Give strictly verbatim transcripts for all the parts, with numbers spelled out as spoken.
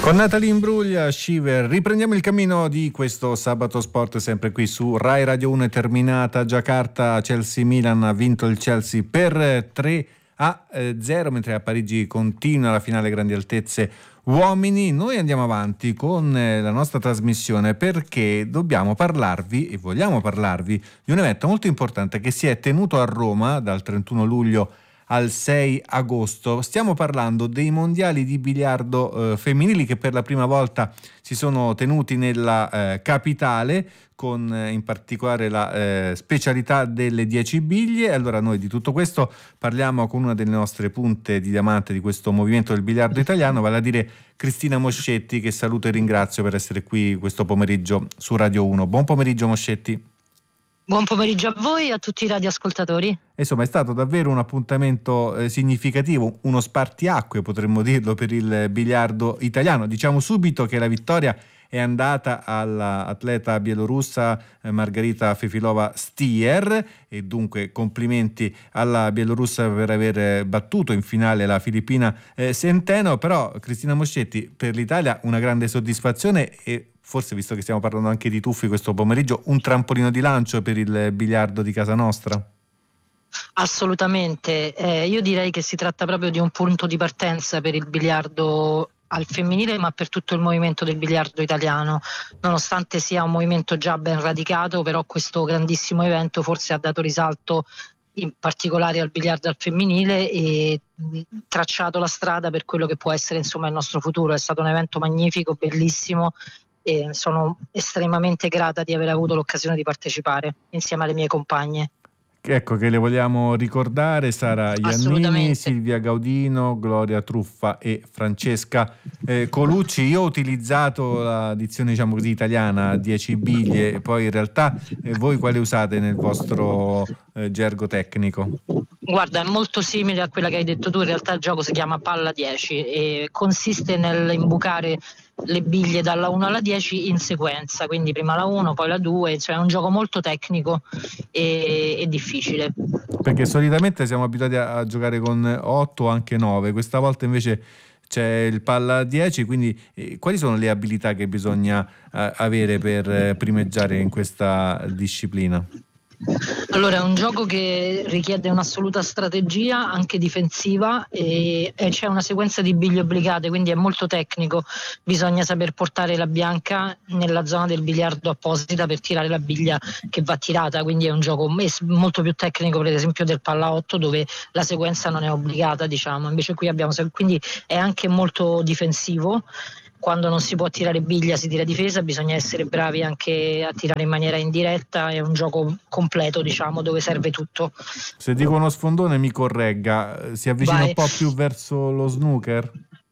Con Natalie Imbruglia, Shiver, riprendiamo il cammino di questo sabato sport sempre qui su Rai Radio uno. È terminata Giacarta, Chelsea-Milan, ha vinto il Chelsea per tre a zero, mentre a Parigi continua la finale grandi altezze uomini. Noi andiamo avanti con la nostra trasmissione perché dobbiamo parlarvi e vogliamo parlarvi di un evento molto importante che si è tenuto a Roma dal trentuno luglio al sei agosto. Stiamo parlando dei mondiali di biliardo eh, femminili che per la prima volta si sono tenuti nella eh, capitale, con eh, in particolare la eh, specialità delle dieci biglie. Allora noi di tutto questo parliamo con una delle nostre punte di diamante di questo movimento del biliardo italiano, vale a dire Cristina Moscetti, che saluto e ringrazio per essere qui questo pomeriggio su Radio uno. Buon pomeriggio Moscetti. Buon pomeriggio a voi e a tutti i radioascoltatori. Insomma, è stato davvero un appuntamento eh, significativo, uno spartiacque potremmo dirlo per il biliardo italiano. Diciamo subito che la vittoria è andata all'atleta bielorussa eh, Margarita Fefilova-Stier, e dunque complimenti alla bielorussa per aver battuto in finale la filippina eh, Centeno. Però Cristina Moscetti, per l'Italia una grande soddisfazione e forse, visto che stiamo parlando anche di tuffi questo pomeriggio, un trampolino di lancio per il biliardo di casa nostra? Assolutamente, eh, io direi che si tratta proprio di un punto di partenza per il biliardo al femminile, ma per tutto il movimento del biliardo italiano. Nonostante sia un movimento già ben radicato, però questo grandissimo evento forse ha dato risalto in particolare al biliardo al femminile e tracciato la strada per quello che può essere insomma il nostro futuro. È stato un evento magnifico, bellissimo, e sono estremamente grata di aver avuto l'occasione di partecipare insieme alle mie compagne. Ecco, che le vogliamo ricordare: Sara Iannini, Silvia Gaudino, Gloria Truffa e Francesca eh, Colucci. Io ho utilizzato la dizione, diciamo così, italiana, dieci biglie, poi in realtà eh, voi quale usate nel vostro eh, gergo tecnico? Guarda, è molto simile a quella che hai detto tu. In realtà il gioco si chiama palla dieci e consiste nell'imbucare le biglie dalla uno alla dieci in sequenza, quindi prima la uno, poi la due, cioè è un gioco molto tecnico e, e difficile. Perché solitamente siamo abituati a, a giocare con otto o anche nove, questa volta invece c'è il palla dieci, quindi eh, quali sono le abilità che bisogna eh, avere per eh, primeggiare in questa disciplina? Allora, è un gioco che richiede un'assoluta strategia anche difensiva e, e c'è una sequenza di biglie obbligate, quindi è molto tecnico. Bisogna saper portare la bianca nella zona del biliardo apposita per tirare la biglia che va tirata, quindi è un gioco molto più tecnico, per esempio del palla otto, dove la sequenza non è obbligata, diciamo. Invece qui abbiamo, quindi è anche molto difensivo. Quando non si può tirare biglia si tira difesa, bisogna essere bravi anche a tirare in maniera indiretta. È un gioco completo, diciamo, dove serve tutto. Se dico uno sfondone mi corregga, si avvicina Vai. un po' più verso lo snooker?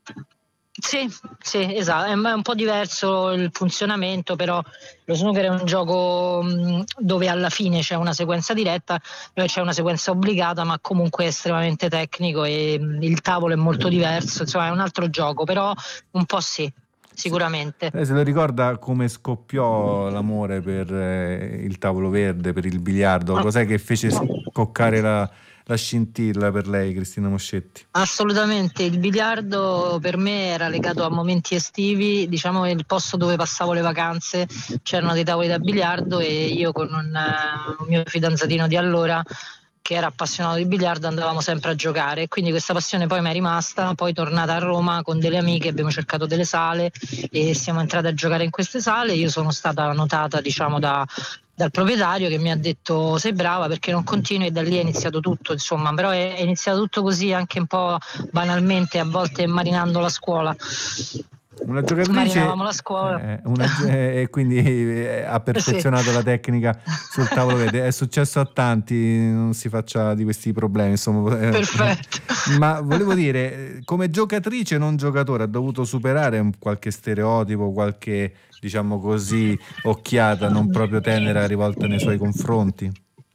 Sì, sì, esatto, è un po' diverso il funzionamento, però lo snooker è un gioco dove alla fine c'è una sequenza diretta, dove c'è una sequenza obbligata, ma comunque è estremamente tecnico e il tavolo è molto diverso, insomma è un altro gioco, però un po' sì, sicuramente. Eh, se lo ricorda come scoppiò l'amore per eh, il tavolo verde, per il biliardo? Cos'è che fece scoccare la... la scintilla per lei, Cristina Moscetti? Assolutamente, il biliardo per me era legato a momenti estivi, diciamo il posto dove passavo le vacanze, c'erano dei tavoli da biliardo e io con un, un mio fidanzatino di allora che era appassionato di biliardo andavamo sempre a giocare, quindi questa passione poi mi è rimasta. Poi tornata a Roma con delle amiche abbiamo cercato delle sale e siamo entrate a giocare in queste sale. Io sono stata notata, diciamo, da dal proprietario, che mi ha detto sei brava perché non continui, e da lì è iniziato tutto, insomma. Però è, è iniziato tutto così, anche un po' banalmente, a volte marinando la scuola. Una giocatrice marinavamo la scuola eh, una, e quindi eh, ha perfezionato sì. la tecnica sul tavolo verde. È successo a tanti, non si faccia di questi problemi, insomma. Perfetto. Ma volevo dire, come giocatrice non giocatore, ha dovuto superare qualche stereotipo, qualche, diciamo così, occhiata non proprio tenera rivolta nei suoi confronti?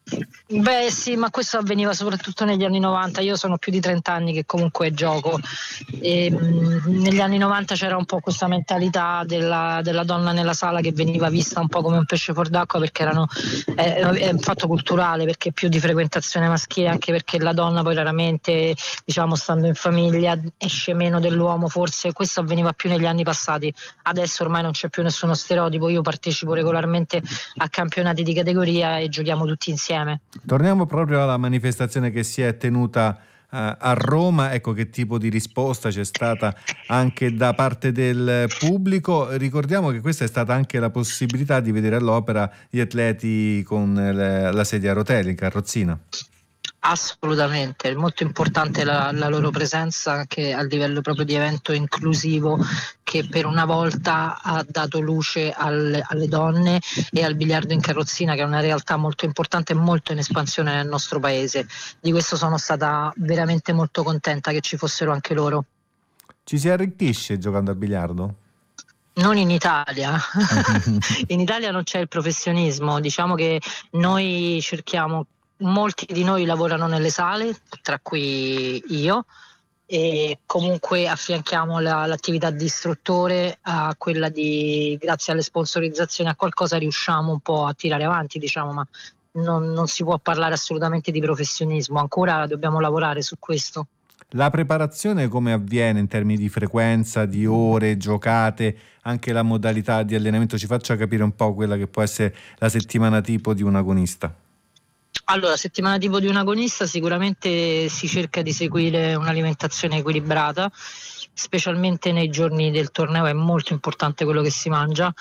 Beh sì, ma questo avveniva soprattutto negli anni novanta. Io sono più di trenta anni che comunque gioco e mh, negli anni novanta c'era un po' questa mentalità della, della donna nella sala che veniva vista un po' come un pesce fuor d'acqua, perché erano, eh, è un fatto culturale, perché più di frequentazione maschile, anche perché la donna poi raramente, diciamo, stando in famiglia esce meno dell'uomo. Forse questo avveniva più negli anni passati, adesso ormai non c'è più nessuno stereotipo. Io partecipo regolarmente a campionati di categoria e giochiamo tutti insieme. Torniamo proprio alla manifestazione che si è tenuta uh, a Roma. Ecco, che tipo di risposta c'è stata anche da parte del pubblico. Ricordiamo che questa è stata anche la possibilità di vedere all'opera gli atleti con le, la sedia a rotelle in carrozzina. Assolutamente, è molto importante la, la loro presenza anche a livello proprio di evento inclusivo, che per una volta ha dato luce al, alle donne e al biliardo in carrozzina, che è una realtà molto importante e molto in espansione nel nostro paese. Di questo sono stata veramente molto contenta che ci fossero anche loro. Ci si arricchisce giocando a biliardo? Non in Italia, in Italia non c'è il professionismo, diciamo che noi cerchiamo. Molti di noi lavorano nelle sale, tra cui io, e comunque affianchiamo la, l'attività di istruttore a quella di, grazie alle sponsorizzazioni, a qualcosa riusciamo un po' a tirare avanti, diciamo, ma non, non si può parlare assolutamente di professionismo, ancora dobbiamo lavorare su questo. La preparazione come avviene in termini di frequenza, di ore giocate, anche la modalità di allenamento? Ci faccia capire un po' quella che può essere la settimana tipo di un agonista. Allora, settimana tipo di un agonista sicuramente si cerca di seguire un'alimentazione equilibrata, specialmente nei giorni del torneo è molto importante quello che si mangia.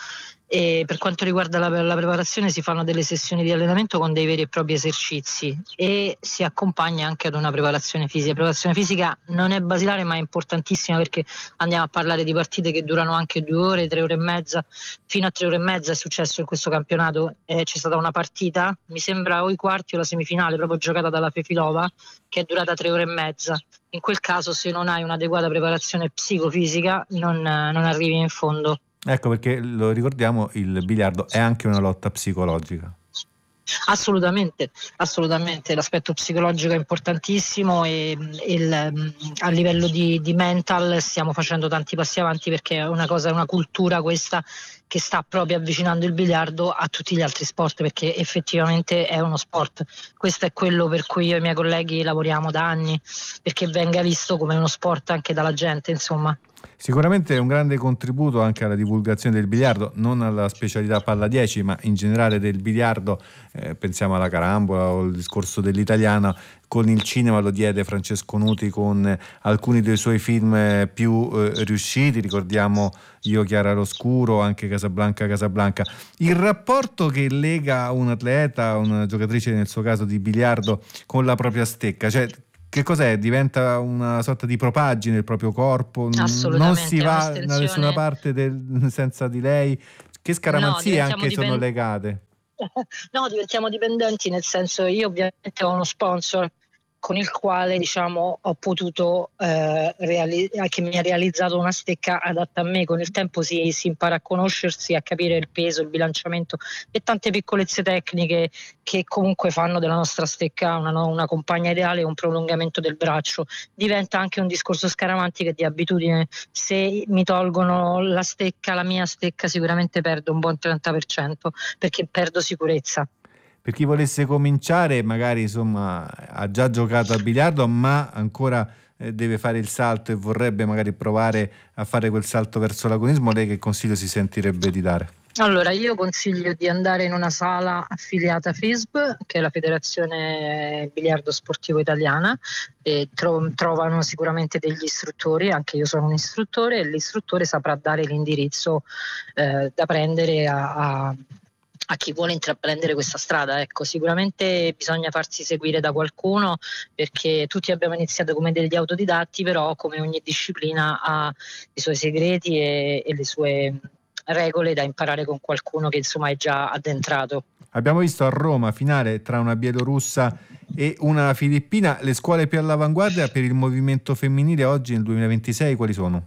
E per quanto riguarda la, la preparazione si fanno delle sessioni di allenamento con dei veri e propri esercizi e si accompagna anche ad una preparazione fisica. La preparazione fisica non è basilare ma è importantissima, perché andiamo a parlare di partite che durano anche due ore, tre ore e mezza, fino a tre ore e mezza è successo in questo campionato. Eh, c'è stata una partita, mi sembra o i quarti o la semifinale, proprio giocata dalla Fefilova, che è durata tre ore e mezza. In quel caso, se non hai un'adeguata preparazione psicofisica non, non arrivi in fondo. Ecco perché, lo ricordiamo, il biliardo è anche una lotta psicologica. Assolutamente, assolutamente, l'aspetto psicologico è importantissimo e il, a livello di, di mental stiamo facendo tanti passi avanti, perché è una cosa, è una cultura questa che sta proprio avvicinando il biliardo a tutti gli altri sport, perché effettivamente è uno sport. Questo è quello per cui io e i miei colleghi lavoriamo da anni, perché venga visto come uno sport anche dalla gente, insomma. Sicuramente è un grande contributo anche alla divulgazione del biliardo, non alla specialità palla dieci, ma in generale del biliardo. Eh, pensiamo alla carambola o al discorso dell'italiana. Con il cinema lo diede Francesco Nuti con alcuni dei suoi film più eh, riusciti, ricordiamo Io Chiara l'Oscuro, anche Casablanca Casablanca. Il rapporto che lega un atleta, una giocatrice nel suo caso di biliardo, con la propria stecca, cioè che cos'è? Diventa una sorta di propaggine del proprio corpo? Non si va da nessuna parte del, senza di lei? Che scaramanzie no, anche dipend- sono legate? No, diventiamo dipendenti, nel senso, io ovviamente ho uno sponsor con il quale, diciamo, ho potuto eh, reali- che mi ha realizzato una stecca adatta a me. Con il tempo si, si impara a conoscersi, a capire il peso, il bilanciamento e tante piccolezze tecniche che comunque fanno della nostra stecca una, una compagna ideale e un prolungamento del braccio. Diventa anche un discorso scaramantico e di abitudine. Se mi tolgono la stecca, la mia stecca, sicuramente perdo un buon trenta per cento, perché perdo sicurezza. Per chi volesse cominciare, magari insomma ha già giocato a biliardo, ma ancora eh, deve fare il salto e vorrebbe magari provare a fare quel salto verso l'agonismo, lei che consiglio si sentirebbe di dare? Allora, io consiglio di andare in una sala affiliata a F I S B, che è la Federazione Biliardo Sportivo Italiana, e tro- trovano sicuramente degli istruttori, anche io sono un istruttore, e l'istruttore saprà dare l'indirizzo eh, da prendere a, a a chi vuole intraprendere questa strada. Ecco, sicuramente bisogna farsi seguire da qualcuno, perché tutti abbiamo iniziato come degli autodidatti, però come ogni disciplina ha i suoi segreti e, e le sue regole da imparare con qualcuno che insomma è già addentrato. Abbiamo visto a Roma finale tra una bielorussa e una filippina. Le scuole più all'avanguardia per il movimento femminile oggi nel duemilaventisei quali sono?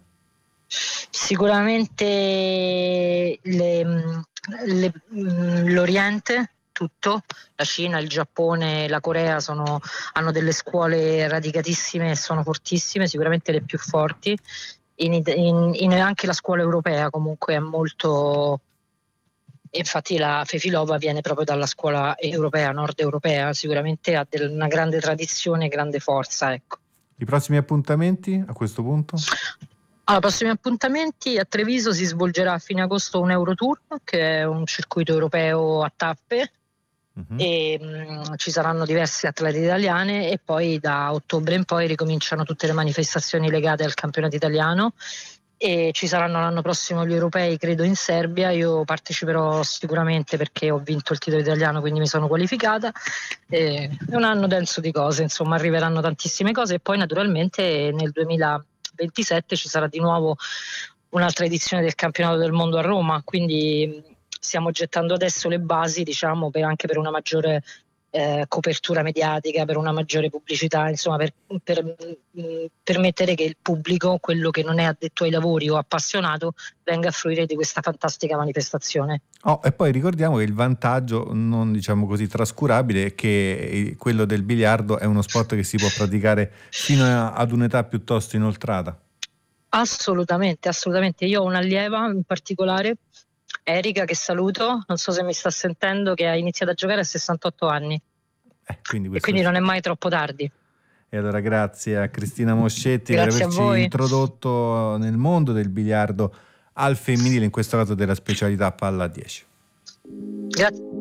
Sicuramente le, le, l'Oriente, soprattutto la Cina, il Giappone, la Corea sono, hanno delle scuole radicatissime e sono fortissime, sicuramente le più forti. In, in, in anche la scuola europea comunque è molto, infatti la Fefilova viene proprio dalla scuola europea, nord europea, sicuramente ha del, una grande tradizione e grande forza, ecco. I prossimi appuntamenti a questo punto? Allora, prossimi appuntamenti: a Treviso si svolgerà a fine agosto un Eurotour, che è un circuito europeo a tappe, uh-huh. e mh, ci saranno diverse atlete italiane, e poi da ottobre in poi ricominciano tutte le manifestazioni legate al campionato italiano, e ci saranno l'anno prossimo gli europei, credo in Serbia. Io parteciperò sicuramente perché ho vinto il titolo italiano, quindi mi sono qualificata. È un anno denso di cose, insomma, arriveranno tantissime cose, e poi naturalmente nel duemilaventisette ci sarà di nuovo un'altra edizione del campionato del mondo a Roma, quindi stiamo gettando adesso le basi, diciamo, per, anche per una maggiore eh, copertura mediatica, per una maggiore pubblicità, insomma, per, per mh, permettere che il pubblico, quello che non è addetto ai lavori o appassionato, venga a fruire di questa fantastica manifestazione. Oh, e poi ricordiamo che il vantaggio, non diciamo così trascurabile, è che quello del biliardo è uno sport che si può praticare fino a, ad un'età piuttosto inoltrata. Assolutamente, assolutamente. Io ho un'allieva in particolare, Erika, che saluto, non so se mi sta sentendo, che ha iniziato a giocare a sessantotto anni, eh, quindi e quindi è... non è mai troppo tardi. E allora grazie a Cristina Moscetti grazie per averci introdotto nel mondo del biliardo al femminile, in questo caso della specialità palla a dieci. Grazie.